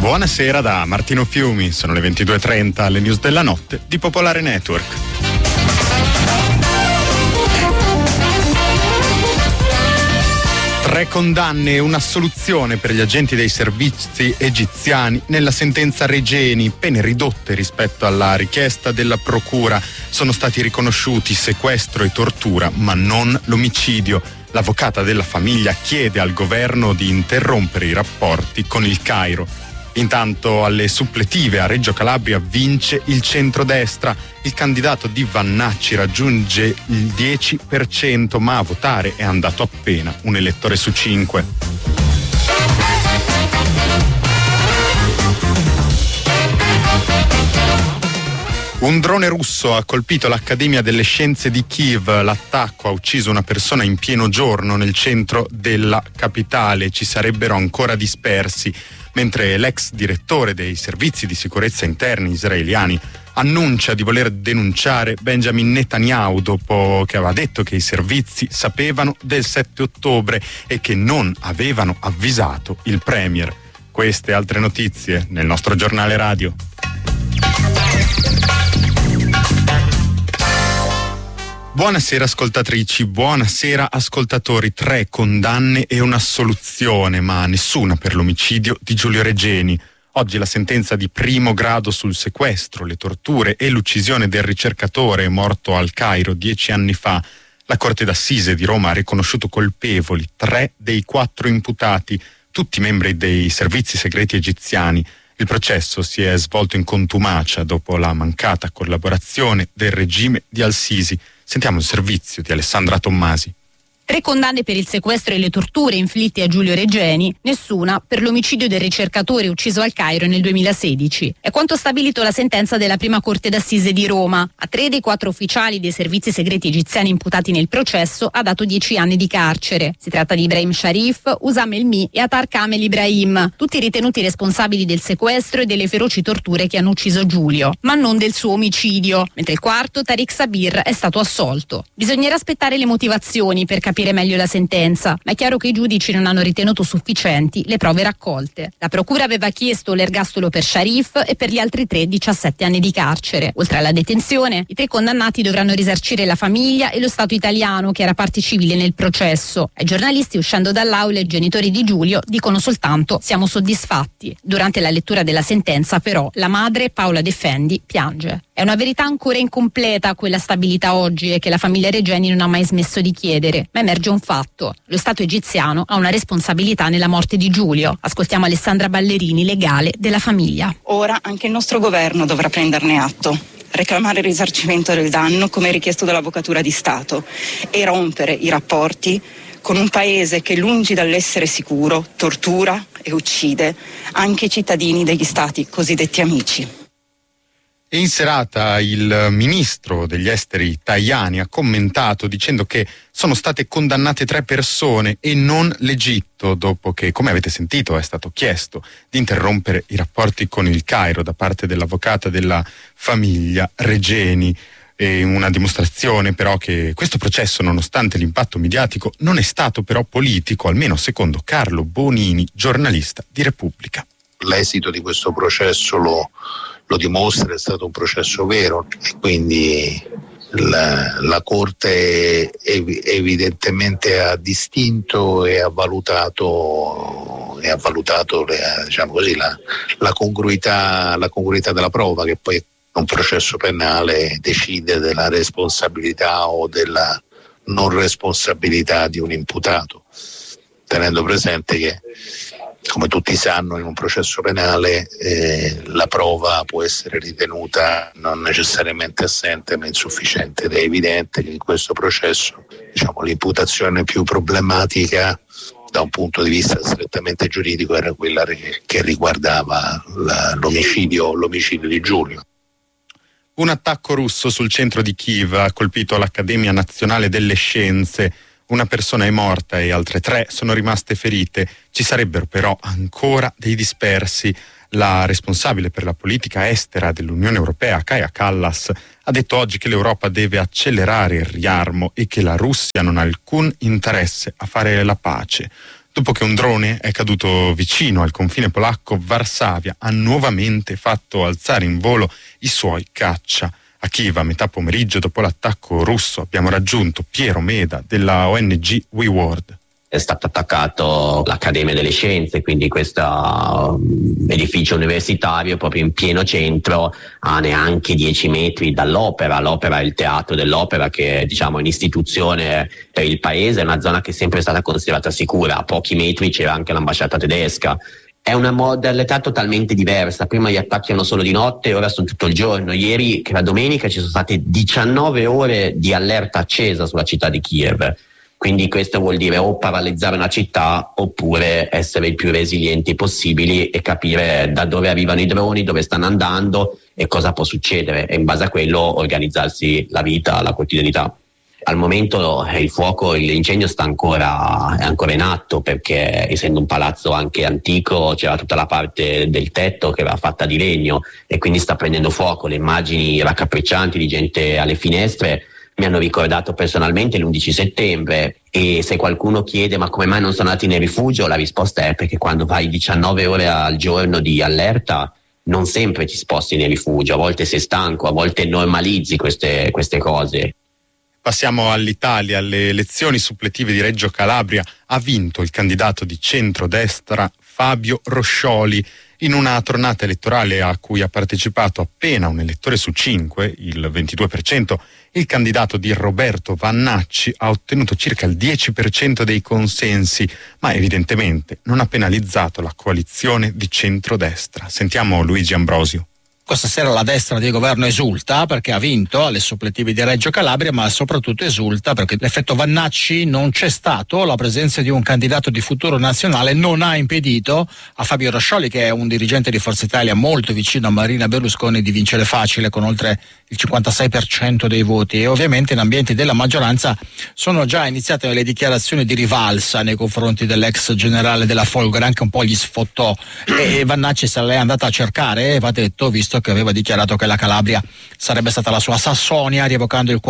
Buonasera da Martino Fiumi, sono le 22:30, le news della notte di Popolare Network. Tre condanne e un'assoluzione per gli agenti dei servizi egiziani nella sentenza Regeni, pene ridotte rispetto alla richiesta della procura. Sono stati riconosciuti sequestro e tortura, ma non l'omicidio. L'avvocata della famiglia chiede al governo di interrompere i rapporti con il Cairo. Intanto alle suppletive a Reggio Calabria vince il centrodestra. Il candidato di Vannacci raggiunge il 10%, ma a votare è andato appena un elettore su 5. Un drone russo ha colpito l'Accademia delle Scienze di Kiev. L'attacco ha ucciso una persona in pieno giorno nel centro della capitale. Ci sarebbero ancora dispersi, mentre l'ex direttore dei servizi di sicurezza interni israeliani annuncia di voler denunciare Benjamin Netanyahu dopo che aveva detto che i servizi sapevano del 7 ottobre e che non avevano avvisato il premier. Queste e altre notizie nel nostro giornale radio. Buonasera ascoltatrici, buonasera ascoltatori. 3 condanne e un'assoluzione, ma nessuna per l'omicidio di Giulio Regeni. Oggi la sentenza di primo grado sul sequestro, le torture e l'uccisione del ricercatore morto al Cairo 10 anni fa. La Corte d'Assise di Roma ha riconosciuto colpevoli 3 dei 4 imputati, tutti membri dei servizi segreti egiziani. Il processo si è svolto in contumacia dopo la mancata collaborazione del regime di al-Sisi. Sentiamo il servizio di Alessandra Tommasi. 3 condanne per il sequestro e le torture inflitte a Giulio Regeni, nessuna per l'omicidio del ricercatore ucciso al Cairo nel 2016. È quanto stabilito la sentenza della prima Corte d'Assise di Roma. A 3 dei 4 ufficiali dei servizi segreti egiziani imputati nel processo ha dato 10 anni di carcere. Si tratta di Ibrahim Sharif, Usam Elmi e Atar Kamel Ibrahim, tutti ritenuti responsabili del sequestro e delle feroci torture che hanno ucciso Giulio, ma non del suo omicidio, mentre il quarto, Tariq Sabir, è stato assolto. Bisognerà aspettare le motivazioni per capire meglio la sentenza, ma è chiaro che i giudici non hanno ritenuto sufficienti le prove raccolte. La procura aveva chiesto l'ergastolo per Sharif e per gli altri 3 17 anni di carcere. Oltre alla detenzione, i 3 condannati dovranno risarcire la famiglia e lo Stato italiano, che era parte civile nel processo. Ai giornalisti, uscendo dall'aula, i genitori di Giulio dicono soltanto "siamo soddisfatti". Durante la lettura della sentenza, però, la madre, Paola De Fendi, piange. È una verità ancora incompleta quella stabilita oggi e che la famiglia Regeni non ha mai smesso di chiedere, ma emerge un fatto: lo Stato egiziano ha una responsabilità nella morte di Giulio. Ascoltiamo Alessandra Ballerini, legale della famiglia. Ora anche il nostro governo dovrà prenderne atto, reclamare il risarcimento del danno come richiesto dall'Avvocatura di Stato e rompere i rapporti con un paese che, lungi dall'essere sicuro, tortura e uccide anche i cittadini degli stati cosiddetti amici. E in serata il ministro degli esteri Tajani ha commentato dicendo che sono state condannate 3 persone e non l'Egitto, dopo che, come avete sentito, è stato chiesto di interrompere i rapporti con il Cairo da parte dell'avvocata della famiglia Regeni. E una dimostrazione però che questo processo, nonostante l'impatto mediatico, non è stato però politico, almeno secondo Carlo Bonini, giornalista di Repubblica. L'esito di questo processo lo dimostra, è stato un processo vero e quindi la Corte evidentemente ha distinto e ha valutato diciamo così, la congruità della prova, che poi un processo penale decide della responsabilità o della non responsabilità di un imputato, tenendo presente che, come tutti sanno, in un processo penale la prova può essere ritenuta non necessariamente assente ma insufficiente, ed è evidente che in questo processo, diciamo, l'imputazione più problematica da un punto di vista strettamente giuridico era quella che riguardava l'omicidio di Giulio. Un attacco russo sul centro di Kiev ha colpito l'Accademia Nazionale delle Scienze. Una persona è morta e altre 3 sono rimaste ferite. Ci sarebbero però ancora dei dispersi. La responsabile per la politica estera dell'Unione Europea, Kaja Kallas, ha detto oggi che l'Europa deve accelerare il riarmo e che la Russia non ha alcun interesse a fare la pace. dopo che un drone è caduto vicino al confine polacco. Varsavia ha nuovamente fatto alzare in volo i suoi caccia. A Kiev a metà pomeriggio, dopo l'attacco russo, abbiamo raggiunto Piero Meda della ONG WeWorld. È stato attaccato l'Accademia delle Scienze, quindi questo edificio universitario proprio in pieno centro, a neanche 10 metri dall'Opera. L'Opera è il teatro dell'Opera, che è un'istituzione per il paese, è una zona che è sempre stata considerata sicura. A pochi metri c'era anche l'ambasciata tedesca. È una modalità totalmente diversa. Prima gli attacchi erano solo di notte, ora sono tutto il giorno. Ieri, che era domenica, ci sono state 19 ore di allerta accesa sulla città di Kiev. Quindi questo vuol dire o paralizzare una città oppure essere il più resilienti possibili e capire da dove arrivano i droni, dove stanno andando e cosa può succedere, e in base a quello organizzarsi la vita, la quotidianità. Al momento l'incendio è ancora in atto, perché essendo un palazzo anche antico c'era tutta la parte del tetto che era fatta di legno e quindi sta prendendo fuoco. Le immagini raccapriccianti di gente alle finestre mi hanno ricordato personalmente l'11 settembre, e se qualcuno chiede ma come mai non sono andati nel rifugio, la risposta è perché quando vai 19 ore al giorno di allerta non sempre ti sposti nel rifugio, a volte sei stanco, a volte normalizzi queste cose. Passiamo all'Italia. Alle elezioni suppletive di Reggio Calabria ha vinto il candidato di centrodestra Fabio Roscioli, in una tornata elettorale a cui ha partecipato appena un elettore su 5, il 22%. Il candidato di Roberto Vannacci ha ottenuto circa il 10% dei consensi, ma evidentemente non ha penalizzato la coalizione di centrodestra. Sentiamo Luigi Ambrosio. Questa sera la destra di governo esulta perché ha vinto alle suppletive di Reggio Calabria, ma soprattutto esulta perché l'effetto Vannacci non c'è stato. La presenza di un candidato di Futuro Nazionale non ha impedito a Fabio Roscioli, che è un dirigente di Forza Italia molto vicino a Marina Berlusconi, di vincere facile con oltre il 56% dei voti. E ovviamente in ambienti della maggioranza sono già iniziate le dichiarazioni di rivalsa nei confronti dell'ex generale della Folgore, anche un po' gli sfottò, e Vannacci se l'è andata a cercare, va detto, visto che aveva dichiarato che la Calabria sarebbe stata la sua Sassonia, rievocando il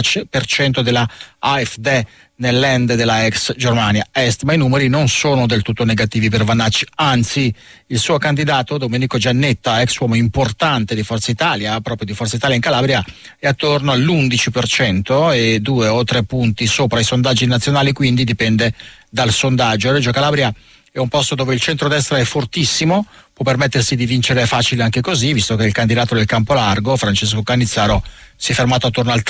40% della AfD nel land della ex Germania Est. Ma i numeri non sono del tutto negativi per Vannacci, anzi il suo candidato Domenico Giannetta, ex uomo importante di Forza Italia, proprio di Forza Italia in Calabria, è attorno all'11% e 2 o 3 punti sopra i sondaggi nazionali, quindi dipende dal sondaggio. Reggio Calabria è un posto dove il centrodestra è fortissimo, può permettersi di vincere facile anche così, visto che il candidato del Campolargo, Francesco Cannizzaro, si è fermato attorno al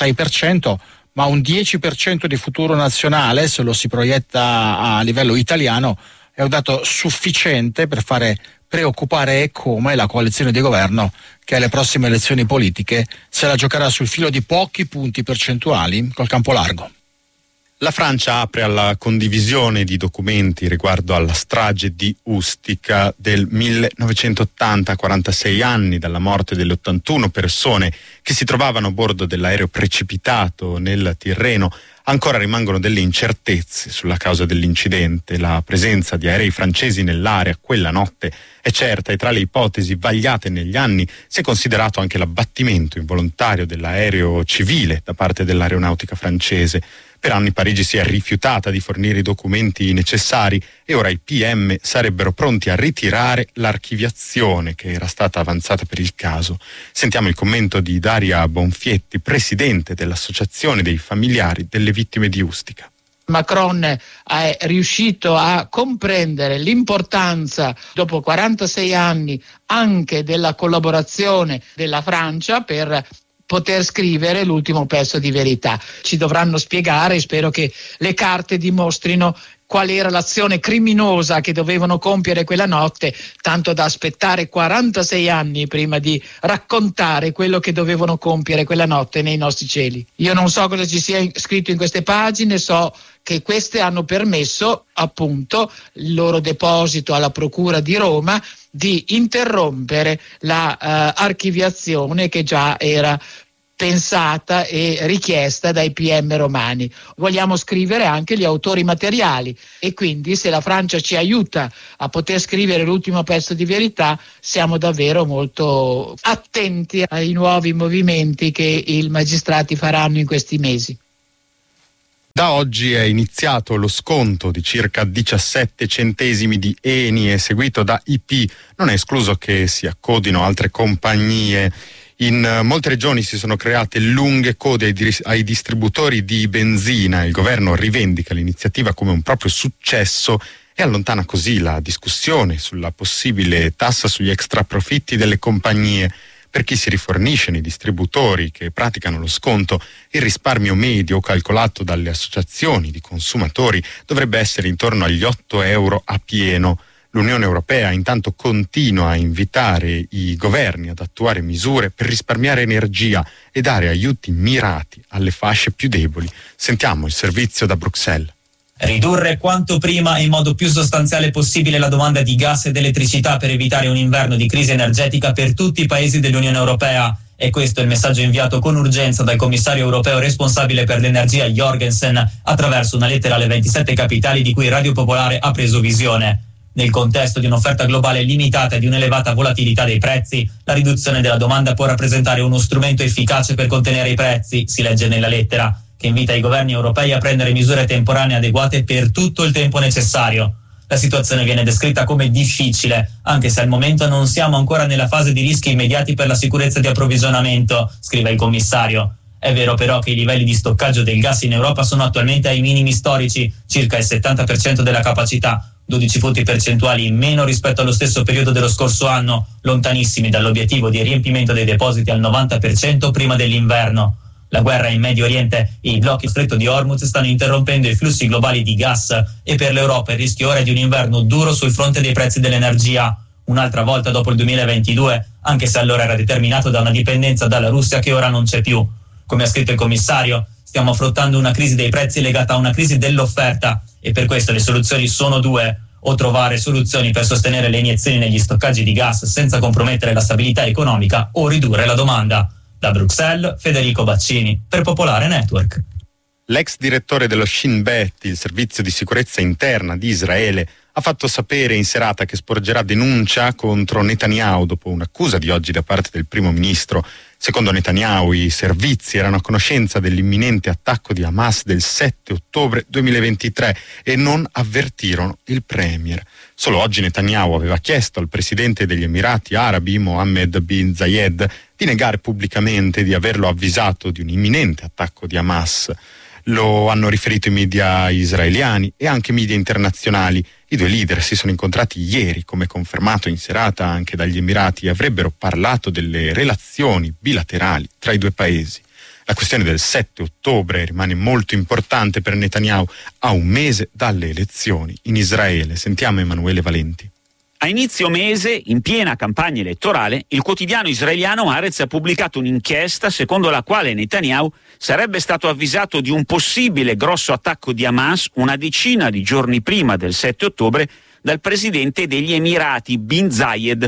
36%, ma un 10% di Futuro Nazionale, se lo si proietta a livello italiano, è un dato sufficiente per fare preoccupare come la coalizione di governo, che alle prossime elezioni politiche se la giocherà sul filo di pochi punti percentuali col Campolargo. La Francia apre alla condivisione di documenti riguardo alla strage di Ustica del 1980, 46 anni dalla morte delle 81 persone che si trovavano a bordo dell'aereo precipitato nel Tirreno. Ancora rimangono delle incertezze sulla causa dell'incidente. La presenza di aerei francesi nell'area quella notte è certa, e tra le ipotesi vagliate negli anni si è considerato anche l'abbattimento involontario dell'aereo civile da parte dell'aeronautica francese. Per anni Parigi si è rifiutata di fornire i documenti necessari e ora i PM sarebbero pronti a ritirare l'archiviazione che era stata avanzata per il caso. Sentiamo il commento di Daria Bonfietti, presidente dell'Associazione dei familiari delle vittime di Ustica. Macron è riuscito a comprendere l'importanza, dopo 46 anni, anche della collaborazione della Francia per poter scrivere l'ultimo pezzo di verità. Ci dovranno spiegare, spero che le carte dimostrino qual era l'azione criminosa che dovevano compiere quella notte, tanto da aspettare 46 anni prima di raccontare quello che dovevano compiere quella notte nei nostri cieli. Io non so cosa ci sia scritto in queste pagine, so che queste hanno permesso, appunto, il loro deposito alla Procura di Roma di interrompere la archiviazione che già era pensata e richiesta dai PM romani. Vogliamo scrivere anche gli autori materiali e quindi se la Francia ci aiuta a poter scrivere l'ultimo pezzo di verità, siamo davvero molto attenti ai nuovi movimenti che i magistrati faranno in questi mesi. Da oggi è iniziato lo sconto di circa 17 centesimi di Eni eseguito da IP. Non è escluso che si accodino altre compagnie. In molte regioni si sono create lunghe code ai distributori di benzina. Il governo rivendica l'iniziativa come un proprio successo e allontana così la discussione sulla possibile tassa sugli extraprofitti delle compagnie. Per chi si rifornisce nei distributori che praticano lo sconto, il risparmio medio calcolato dalle associazioni di consumatori dovrebbe essere intorno agli 8 euro a pieno. L'Unione Europea intanto continua a invitare i governi ad attuare misure per risparmiare energia e dare aiuti mirati alle fasce più deboli. Sentiamo il servizio da Bruxelles. Ridurre quanto prima e in modo più sostanziale possibile la domanda di gas ed elettricità per evitare un inverno di crisi energetica per tutti i paesi dell'Unione Europea. E questo è il messaggio inviato con urgenza dal commissario europeo responsabile per l'energia Jorgensen attraverso una lettera alle 27 capitali di cui Radio Popolare ha preso visione. Nel contesto di un'offerta globale limitata e di un'elevata volatilità dei prezzi, la riduzione della domanda può rappresentare uno strumento efficace per contenere i prezzi, si legge nella lettera, che invita i governi europei a prendere misure temporanee adeguate per tutto il tempo necessario. La situazione viene descritta come difficile, anche se al momento non siamo ancora nella fase di rischi immediati per la sicurezza di approvvigionamento, scrive il commissario. È vero però che i livelli di stoccaggio del gas in Europa sono attualmente ai minimi storici, circa il 70% della capacità, 12 punti percentuali in meno rispetto allo stesso periodo dello scorso anno, lontanissimi dall'obiettivo di riempimento dei depositi al 90% prima dell'inverno. La guerra in Medio Oriente e i blocchi stretto di Hormuz stanno interrompendo i flussi globali di gas e per l'Europa il rischio ora è di un inverno duro sul fronte dei prezzi dell'energia, un'altra volta dopo il 2022, anche se allora era determinato da una dipendenza dalla Russia che ora non c'è più. Come ha scritto il commissario, stiamo affrontando una crisi dei prezzi legata a una crisi dell'offerta e per questo le soluzioni sono due: o trovare soluzioni per sostenere le iniezioni negli stoccaggi di gas senza compromettere la stabilità economica o ridurre la domanda. Da Bruxelles, Federico Baccini, per Popolare Network. L'ex direttore dello Shin Bet, il servizio di sicurezza interna di Israele, ha fatto sapere in serata che sporgerà denuncia contro Netanyahu dopo un'accusa di oggi da parte del primo ministro. Secondo Netanyahu, i servizi erano a conoscenza dell'imminente attacco di Hamas del 7 ottobre 2023 e non avvertirono il premier. Solo oggi Netanyahu aveva chiesto al presidente degli Emirati Arabi, Mohammed bin Zayed, di negare pubblicamente di averlo avvisato di un imminente attacco di Hamas. Lo hanno riferito i media israeliani e anche media internazionali. I due leader si sono incontrati ieri, come confermato in serata anche dagli Emirati, e avrebbero parlato delle relazioni bilaterali tra i due paesi. La questione del 7 ottobre rimane molto importante per Netanyahu a un mese dalle elezioni in Israele. Sentiamo Emanuele Valenti. A inizio mese, in piena campagna elettorale, il quotidiano israeliano Haaretz ha pubblicato un'inchiesta secondo la quale Netanyahu sarebbe stato avvisato di un possibile grosso attacco di Hamas una decina di giorni prima del 7 ottobre dal presidente degli Emirati bin Zayed.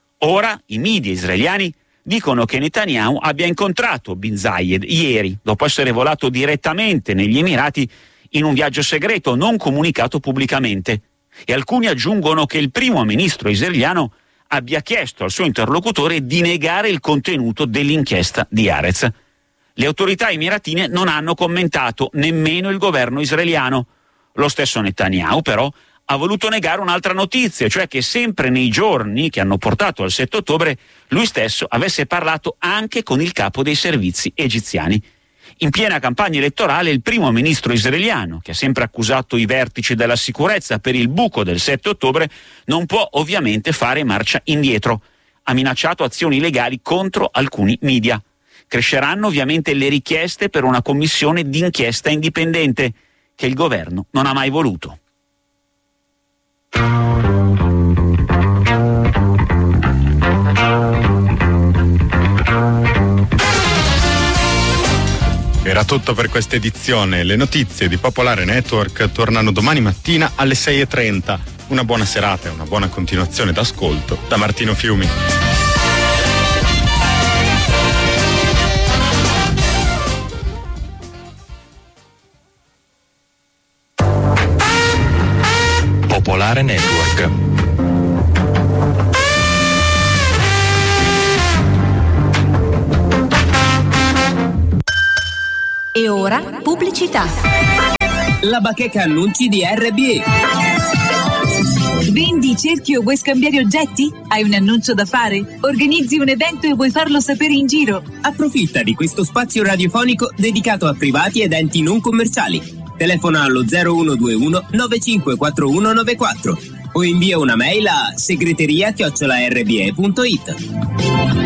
Ora i media israeliani dicono che Netanyahu abbia incontrato bin Zayed ieri, dopo essere volato direttamente negli Emirati in un viaggio segreto non comunicato pubblicamente. E alcuni aggiungono che il primo ministro israeliano abbia chiesto al suo interlocutore di negare il contenuto dell'inchiesta di Haaretz. Le autorità emiratine non hanno commentato, nemmeno il governo israeliano. Lo stesso Netanyahu, però, ha voluto negare un'altra notizia, cioè che sempre nei giorni che hanno portato al 7 ottobre lui stesso avesse parlato anche con il capo dei servizi egiziani. In piena campagna elettorale il primo ministro israeliano, che ha sempre accusato i vertici della sicurezza per il buco del 7 ottobre, non può ovviamente fare marcia indietro. Ha minacciato azioni legali contro alcuni media. Cresceranno ovviamente le richieste per una commissione d'inchiesta indipendente, che il governo non ha mai voluto. Era tutto per questa edizione. Le notizie di Popolare Network tornano domani mattina alle 6:30. Una buona serata e una buona continuazione d'ascolto da Martino Fiumi. Popolare Network. E ora pubblicità. La bacheca annunci di RBE. Vendi, cerchi o vuoi scambiare oggetti? Hai un annuncio da fare? Organizzi un evento e vuoi farlo sapere in giro? Approfitta di questo spazio radiofonico dedicato a privati ed enti non commerciali. Telefona allo 0121 954194 o invia una mail a segreteria@rbe.it.